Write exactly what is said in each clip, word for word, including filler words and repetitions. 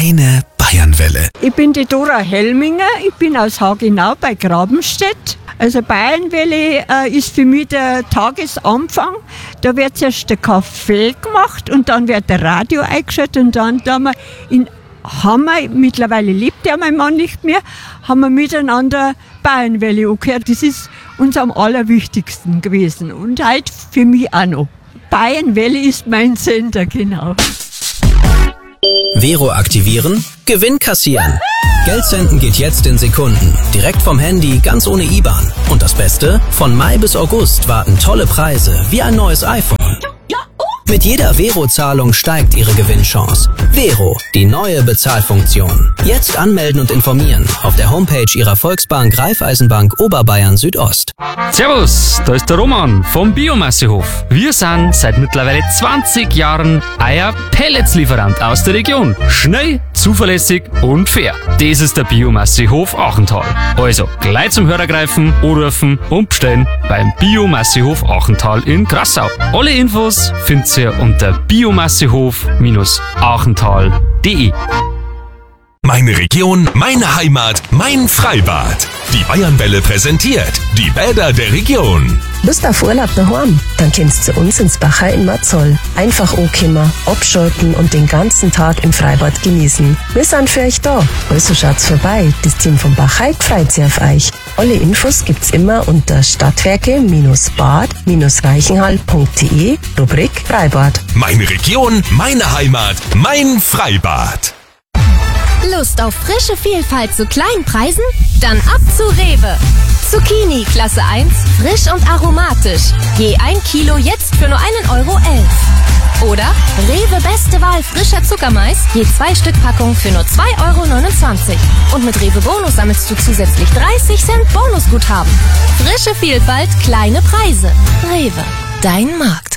Deine Bayernwelle. Ich bin die Dora Helminger, ich bin aus Hagenau bei Grabenstedt. Also Bayernwelle äh, ist für mich der Tagesanfang. Da wird zuerst der Kaffee gemacht und dann wird der Radio eingeschaltet und dann da wir in Hammer, mittlerweile lebt ja mein Mann nicht mehr, haben wir miteinander Bayernwelle angehört. Das ist uns am allerwichtigsten gewesen und heute für mich auch noch. Bayernwelle ist mein Sender, genau. Vero aktivieren, Gewinn kassieren. Geld senden geht jetzt in Sekunden. Direkt vom Handy, ganz ohne I B A N. Und das Beste? Von Mai bis August warten tolle Preise, wie ein neues iPhone. Mit jeder Vero-Zahlung steigt Ihre Gewinnchance. Vero, die neue Bezahlfunktion. Jetzt anmelden und informieren auf der Homepage Ihrer Volksbank Raiffeisenbank Oberbayern Südost. Servus, da ist der Roman vom Biomassehof. Wir sind seit mittlerweile zwanzig Jahren Eier-Pellets-Lieferant aus der Region. Schnell, zuverlässig und fair. Das ist der Biomassehof Achental. Also gleich zum Hörer greifen, anrufen und bestellen beim Biomassehof Achental in Grassau. Alle Infos findet ihr unter biomassehof achental punkt de. Meine Region, meine Heimat, mein Freibad. Die Bayernwelle präsentiert die Bäder der Region. Lust auf Urlaub daheim? Dann kommst zu uns ins Bachau in Marzol. Einfach ankommen, abschalten und den ganzen Tag im Freibad genießen. Wir sind für euch da. Also schaut's vorbei. Das Team von Bachau freut sich auf euch. Alle Infos gibt's immer unter stadtwerke-bad reichenhall punkt de, Rubrik Freibad. Meine Region, meine Heimat, mein Freibad. Lust auf frische Vielfalt zu kleinen Preisen? Dann ab zu Rewe. Zucchini Klasse eins, frisch und aromatisch. Je ein Kilo jetzt für nur einen Euro elf. Oder Rewe Beste Wahl frischer Zuckermais, je zwei Stück Packung für nur zwei Euro neunundzwanzig. Und mit Rewe Bonus sammelst du zusätzlich dreißig Cent Bonusguthaben. Frische Vielfalt, kleine Preise. Rewe, dein Markt.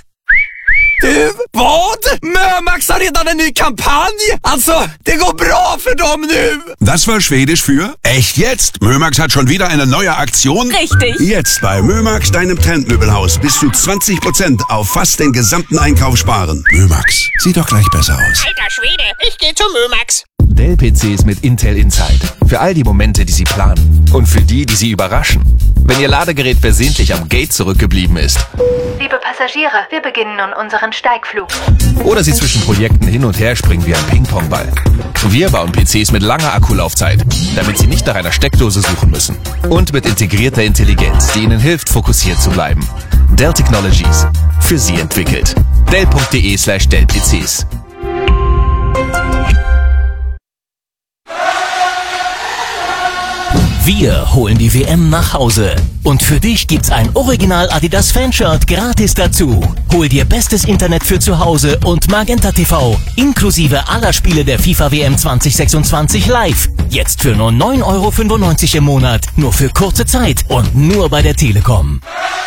Du, vad? Mömax har redan en ny kampanj! Alltså, det går bra för dem nu! Das war Schwedisch für echt jetzt? Mömax hat schon wieder eine neue Aktion? Richtig! Jetzt bei Mömax, deinem Trendmöbelhaus, bis zu zwanzig Prozent auf fast den gesamten Einkauf sparen. Mömax, sieht doch gleich besser aus. Alter Schwede, ich geh zu Mömax. Dell-P Cs mit Intel Inside. Für all die Momente, die Sie planen. Und für die, die Sie überraschen. Wenn Ihr Ladegerät versehentlich am Gate zurückgeblieben ist. Liebe Passagiere, wir beginnen nun unseren Steigflug. Oder Sie zwischen Projekten hin und her springen wie ein Ping-Pong-Ball. Wir bauen P Cs mit langer Akkulaufzeit, damit Sie nicht nach einer Steckdose suchen müssen. Und mit integrierter Intelligenz, die Ihnen hilft, fokussiert zu bleiben. Dell Technologies. Für Sie entwickelt. Dell punkt de slash Dell P Cs. Wir holen die W M nach Hause. Und für dich gibt's ein Original Adidas Fanshirt gratis dazu. Hol dir bestes Internet für zu Hause und Magenta T V, inklusive aller Spiele der FIFA W M zwanzig sechsundzwanzig live. Jetzt für nur neun Euro fünfundneunzig im Monat, nur für kurze Zeit und nur bei der Telekom.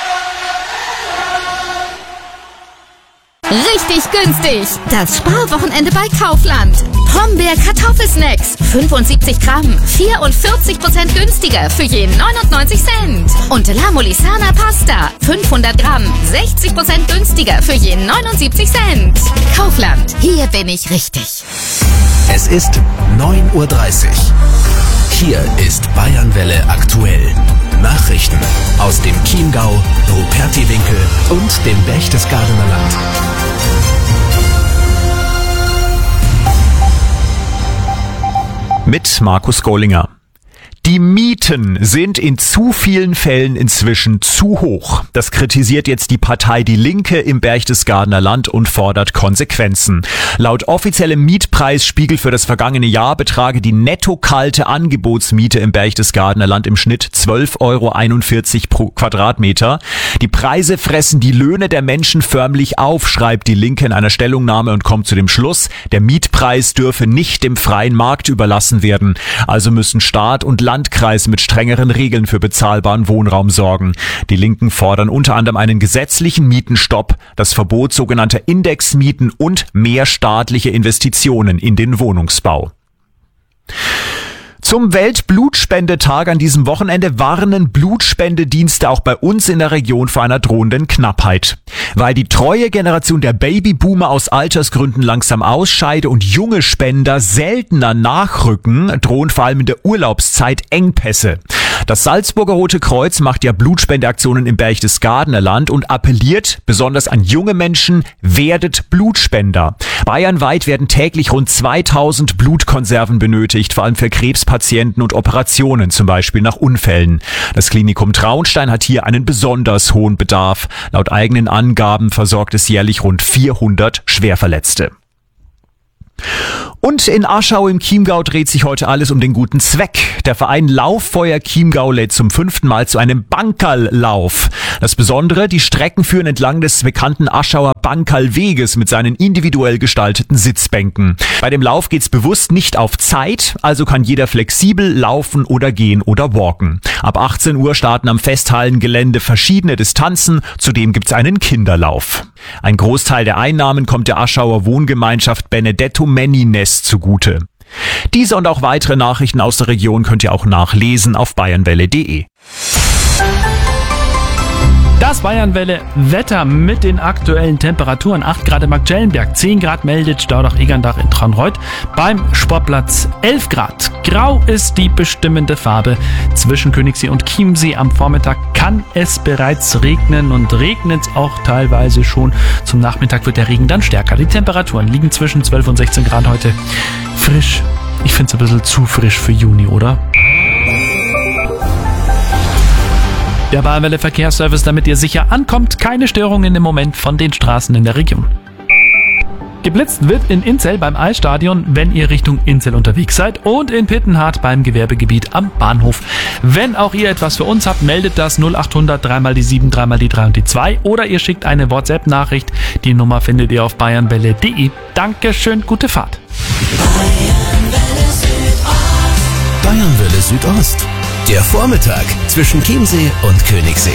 Richtig günstig. Das Sparwochenende bei Kaufland. Brombeer-Kartoffelsnacks. fünfundsiebzig Gramm. vierundvierzig Prozent günstiger für je neunundneunzig Cent. Und La Molisana Pasta. fünfhundert Gramm. sechzig Prozent günstiger für je neunundsiebzig Cent. Kaufland. Hier bin ich richtig. Es ist neun Uhr dreißig. Hier ist Bayernwelle aktuell. Nachrichten aus dem Chiemgau, Rupertiwinkel und dem Berchtesgadener Land. Mit Markus Gollinger. Die Mieten sind in zu vielen Fällen inzwischen zu hoch. Das kritisiert jetzt die Partei Die Linke im Berchtesgadener Land und fordert Konsequenzen. Laut offiziellem Mietpreisspiegel für das vergangene Jahr betrage die netto kalte Angebotsmiete im Berchtesgadener Land im Schnitt zwölf Euro einundvierzig pro Quadratmeter. Die Preise fressen die Löhne der Menschen förmlich auf, schreibt Die Linke in einer Stellungnahme und kommt zu dem Schluss, der Mietpreis dürfe nicht dem freien Markt überlassen werden. Also müssen Staat und Land Landkreise mit strengeren Regeln für bezahlbaren Wohnraum sorgen. Die Linken fordern unter anderem einen gesetzlichen Mietenstopp, das Verbot sogenannter Indexmieten und mehr staatliche Investitionen in den Wohnungsbau. Zum Weltblutspendetag an diesem Wochenende warnen Blutspendedienste auch bei uns in der Region vor einer drohenden Knappheit. Weil die treue Generation der Babyboomer aus Altersgründen langsam ausscheide und junge Spender seltener nachrücken, drohen vor allem in der Urlaubszeit Engpässe. Das Salzburger Rote Kreuz macht ja Blutspendeaktionen im Berchtesgadener Land und appelliert besonders an junge Menschen, werdet Blutspender. Bayernweit werden täglich rund zweitausend Blutkonserven benötigt, vor allem für Krebspatienten und Operationen, zum Beispiel nach Unfällen. Das Klinikum Traunstein hat hier einen besonders hohen Bedarf. Laut eigenen Angaben versorgt es jährlich rund vierhundert Schwerverletzte. Und in Aschau im Chiemgau dreht sich heute alles um den guten Zweck. Der Verein Lauffeuer Chiemgau lädt zum fünften Mal zu einem Bankerl-Lauf. Das Besondere, die Strecken führen entlang des bekannten Aschauer Bankerl-Weges mit seinen individuell gestalteten Sitzbänken. Bei dem Lauf geht's bewusst nicht auf Zeit, also kann jeder flexibel laufen oder gehen oder walken. Ab achtzehn Uhr starten am Festhallengelände verschiedene Distanzen, zudem gibt's einen Kinderlauf. Ein Großteil der Einnahmen kommt der Aschauer Wohngemeinschaft Benedetto Menines zugute. Diese und auch weitere Nachrichten aus der Region könnt ihr auch nachlesen auf bayernwelle punkt de. Das Bayernwelle Wetter mit den aktuellen Temperaturen. acht Grad in Marktschellenberg, zehn Grad meldet Staudach-Egerndach in Traunreut. Beim Sportplatz elf Grad. Grau ist die bestimmende Farbe. Zwischen Königssee und Chiemsee am Vormittag kann es bereits regnen und regnet es auch teilweise schon. Zum Nachmittag wird der Regen dann stärker. Die Temperaturen liegen zwischen zwölf und sechzehn Grad heute. Frisch. Ich finde es ein bisschen zu frisch für Juni, oder? Der Bayernwelle Verkehrsservice, damit ihr sicher ankommt. Keine Störungen im Moment von den Straßen in der Region. Geblitzt wird in Inzell beim Eisstadion, wenn ihr Richtung Inzell unterwegs seid, und in Pittenhardt beim Gewerbegebiet am Bahnhof. Wenn auch ihr etwas für uns habt, meldet das null acht hundert drei mal die sieben, drei mal die drei und die zwei oder ihr schickt eine WhatsApp-Nachricht. Die Nummer findet ihr auf bayernwelle punkt de. Dankeschön, gute Fahrt. Bayernwelle Südost. Der Vormittag zwischen Chiemsee und Königssee.